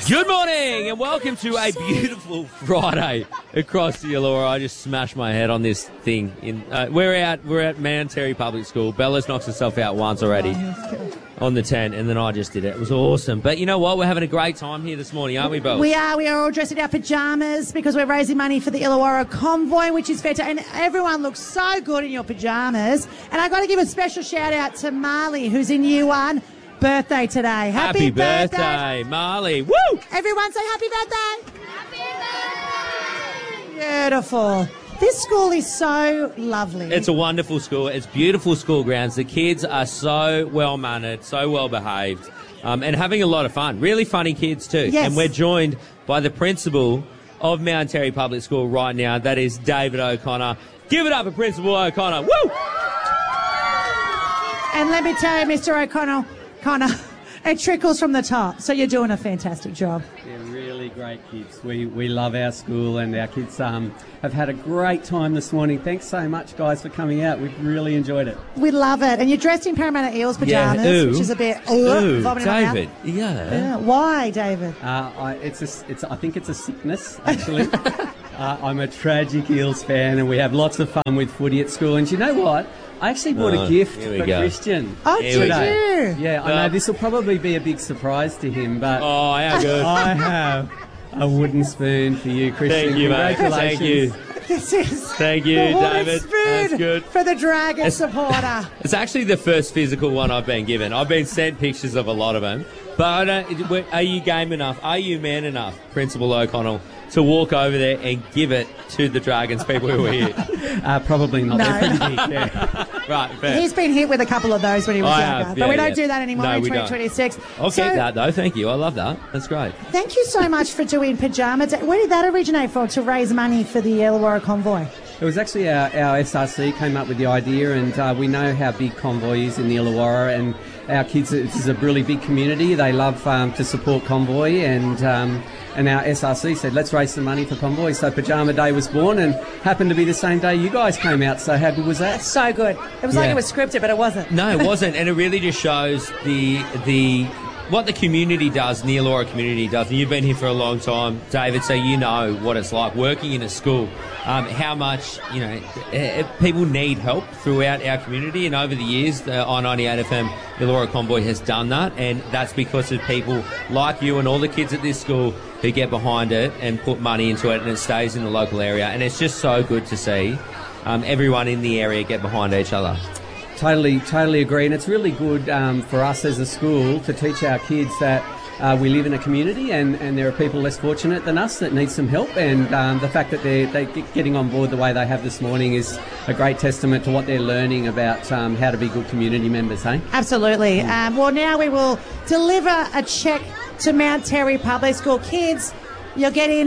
Good morning and welcome to a beautiful Friday across the Illawarra. I just smashed my head on this thing. We're at Mount Terry Public School. Bella's knocked herself out once already on the 10, and then I just did it. It was awesome. But you know what? We're having a great time here this morning, aren't we, Bella? We are. We are all dressed in our pyjamas because we're raising money for the Illawarra Convoy, which is fantastic. And everyone looks so good in your pyjamas. And I've got to give a special shout out to Marley, who's in year 1. Birthday today. Happy birthday, Marley. Woo! Everyone say happy birthday. Happy birthday! Beautiful. This school is so lovely. It's a wonderful school. It's beautiful school grounds. The kids are so well-mannered, so well-behaved, and having a lot of fun. Really funny kids too. Yes. And we're joined by the principal of Mount Terry Public School right now. That is David O'Connor. Give it up for Principal O'Connor. Woo! And let me tell you, Mr. O'Connor, it trickles from the top, so you're doing a fantastic job. They're really great kids. We love our school, and our kids have had a great time this morning. Thanks so much, guys, for coming out. We've really enjoyed it. We love it. And you're dressed in Parramatta Eels pyjamas, which is a bit vomiting David. out. Yeah. Why, David? I think it's a sickness, actually. I'm a tragic Eels fan, and we have lots of fun with footy at school. And you know what? I actually bought a gift for Christian. Oh, did you? Yeah, I know this will probably be a big surprise to him, but how good. I have a wooden spoon for you, Christian. Thank you, mate. Congratulations. Thank you. This is Thank you, the wooden David. spoon That's good. for the Dragon supporter. It's actually the first physical one I've been given. I've been sent pictures of a lot of them. But are you game enough? Are you man enough, Principal O'Connell, to walk over there and give it to the Dragons people who are here? Probably not. No. They're pretty big, yeah. Right, fair. He's been hit with a couple of those when he was I younger. have, but we yeah, don't do that anymore in we don't. 2026. I'll keep that, though. Thank you. I love that. That's great. Thank you so much for doing Pyjama Day. Where did that originate from, to raise money for the Illawarra Convoy? It was actually our SRC came up with the idea, and we know how big Convoy is in the Illawarra, and our kids, this is a really big community. They love to support Convoy, and our SRC said, let's raise some money for Convoy. So Pyjama Day was born, and happened to be the same day you guys came out. So how good was that? That's so good. It was like it was scripted, but it wasn't. No, it wasn't. And it really just shows the what the community does, the Illawarra community does. And you've been here for a long time, David, so you know what it's like working in a school. How much, people need help throughout our community. And over the years, the I-98 FM Illawarra Convoy has done that. And that's because of people like you and all the kids at this school who get behind it and put money into it, and it stays in the local area. And it's just so good to see everyone in the area get behind each other. Totally agree. And it's really good for us as a school to teach our kids that we live in a community, and there are people less fortunate than us that need some help. And the fact that they're getting on board the way they have this morning is a great testament to what they're learning about how to be good community members, hey? Absolutely. Well, now we will deliver a cheque to Mount Terry Public School. Kids, you're getting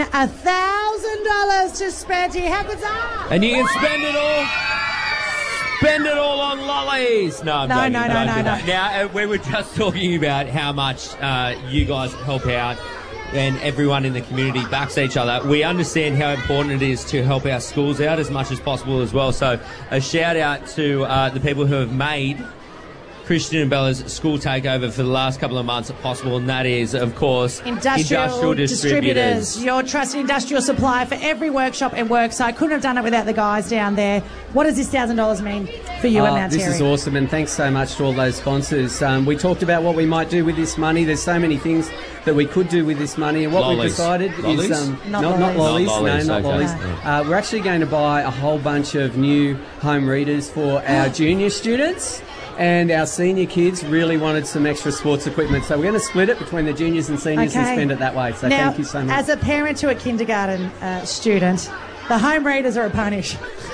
$1,000 to spend here. How good's that? And you can spend it all. Spend it all on lollies. No. Now, we were just talking about how much you guys help out, and everyone in the community backs each other. We understand how important it is to help our schools out as much as possible as well. So a shout out to the people who have made Christian and Bella's school takeover for the last couple of months possible, and that is, of course, Industrial Distributors. Your trusted industrial supplier for every workshop and worksite. Couldn't have done it without the guys down there. What does this $1,000 mean for you at Mount Terry? This is awesome, and thanks so much to all those sponsors. We talked about what we might do with this money. There's so many things that we could do with this money, and what we've decided is not lollies. We're actually going to buy a whole bunch of new home readers for our junior students. And our senior kids really wanted some extra sports equipment. So we're going to split it between the juniors and seniors and spend it that way. So now, thank you so much. As a parent to a kindergarten student, the home readers are a punish.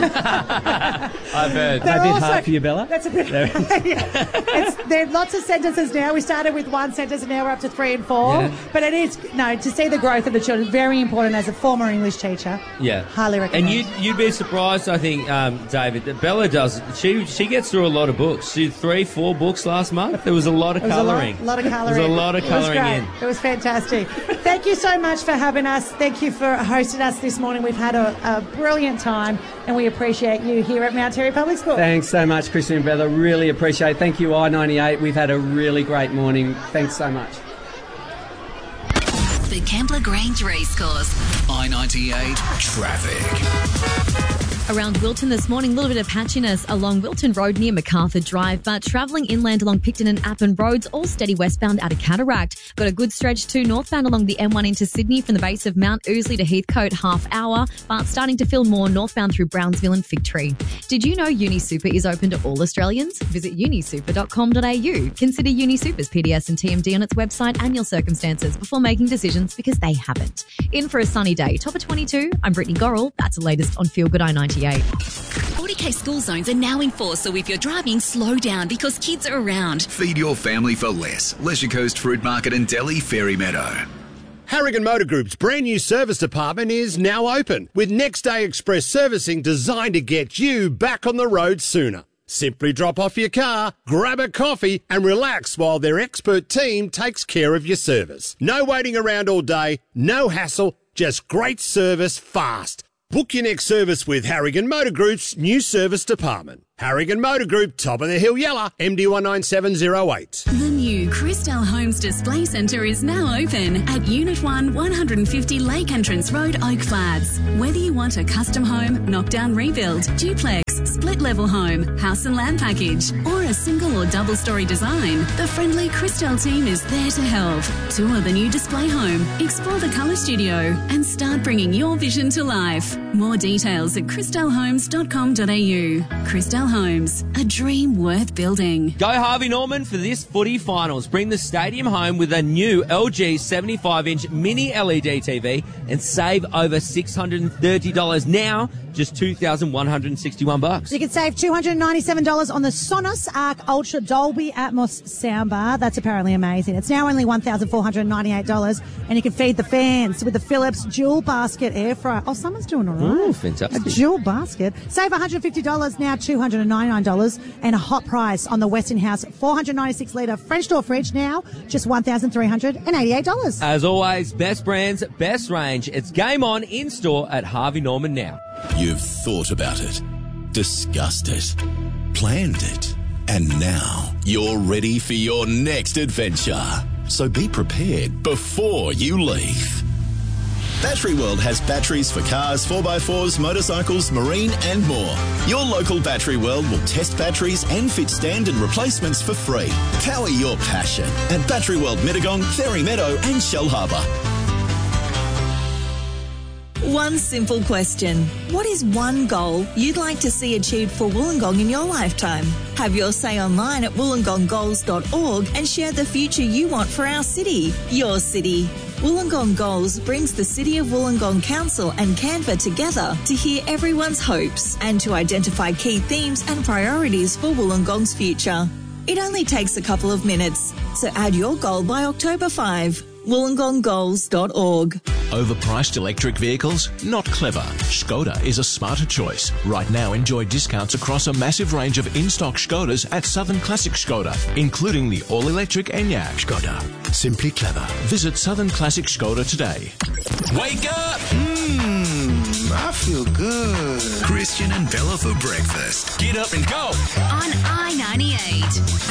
I've heard. Is that a bit hard for you, Bella? That's a bit. There are lots of sentences now. We started with one sentence, and now we're up to 3 and 4. Yeah. But it is to see the growth of the children. Very important as a former English teacher. Yeah, highly recommend. And you'd be surprised, I think, David, that Bella does. She gets through a lot of books. She did 3-4 books last month. There was a lot of colouring. A lot of colouring. There was a lot of colouring in. It was fantastic. Thank you so much for having us. Thank you for hosting us this morning. We've had a brilliant time, and we appreciate you here at Mount Terry Public School. Thanks so much, Christian and Bella. Really appreciate it. Thank you, I-98. We've had a really great morning. Thanks so much. for Kembla Grange Racecourse. I-98 Traffic. Around Wilton this morning, a little bit of patchiness along Wilton Road near MacArthur Drive, but travelling inland along Picton and Appin Roads, all steady westbound out of Cataract. Got a good stretch too northbound along the M1 into Sydney from the base of Mount Ousley to Heathcote, half hour, but starting to feel more northbound through Brownsville and Fig Tree. Did you know UniSuper is open to all Australians? Visit unisuper.com.au. Consider UniSuper's PDS and TMD on its website and your circumstances before making decisions, because they haven't. In for a sunny day. Top of 22, I'm Brittany Gorrell. That's the latest on Feel Good I-98. 40k school zones are now in force, so if you're driving, slow down because kids are around. Feed your family for less. Leisure Coast Fruit Market and Deli, Fairy Meadow. Harrigan Motor Group's brand new service department is now open, with next day express servicing designed to get you back on the road sooner. Simply drop off your car, grab a coffee and relax while their expert team takes care of your service. No waiting around all day, no hassle, just great service fast. Book your next service with Harrigan Motor Group's new service department. Harrigan Motor Group, top of the hill, Yella, MD19708. The new Christelle Homes Display Centre is now open at Unit 1, 150 Lake Entrance Road, Oak Flats. Whether you want a custom home, knockdown rebuild, duplex, split-level home, house and land package, or a single or double-storey design, the friendly Christelle team is there to help. Tour the new display home, explore the colour studio, and start bringing your vision to life. More details at christellehomes.com.au. Christelle Homes, a dream worth building. Go Harvey Norman for this footy finals. Bring the stadium home with a new LG 75-inch mini LED TV and save over $630 now. Just $2,161. You can save $297 on the Sonos Arc Ultra Dolby Atmos soundbar. That's apparently amazing. It's now only $1,498, and you can feed the fans with the Philips Dual Basket Air Fryer. Oh, someone's doing all right. Ooh, fantastic. A dual basket. Save $150, now $299, and a hot price on the Westinghouse 496-litre French door fridge, now just $1,388. As always, best brands, best range. It's game on in-store at Harvey Norman now. You've thought about it, discussed it, planned it, and now you're ready for your next adventure. So be prepared before you leave. Battery World has batteries for cars, 4x4s, motorcycles, marine and more. Your local Battery World will test batteries and fit stand and replacements for free. Power your passion at Battery World Mittagong, Fairy Meadow and Shell Harbour. One simple question. What is one goal you'd like to see achieved for Wollongong in your lifetime? Have your say online at wollongonggoals.org and share the future you want for our city, your city. Wollongong Goals brings the City of Wollongong Council and Canva together to hear everyone's hopes and to identify key themes and priorities for Wollongong's future. It only takes a couple of minutes, so add your goal by October 5. wollongonggoals.org. Overpriced electric vehicles? Not clever. Skoda is a smarter choice. Right now, enjoy discounts across a massive range of in-stock Skodas at Southern Classic Skoda, including the all-electric Enyaq. Skoda. Simply clever. Visit Southern Classic Skoda today. Wake up! I feel good. Christian and Bella for breakfast. Get up and go. On I-98.